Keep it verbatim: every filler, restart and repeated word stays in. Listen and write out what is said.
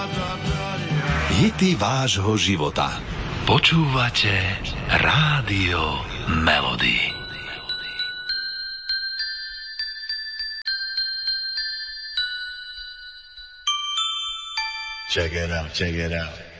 Hity vášho života. Počúvate Rádio Melody. Check it out, check it out.